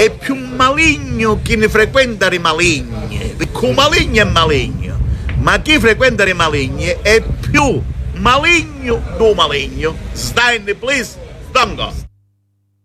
è più maligno chi ne frequenta le maligne, perché il maligno è maligno, ma chi frequenta le maligne è più maligno del maligno. Stai in please, don't go.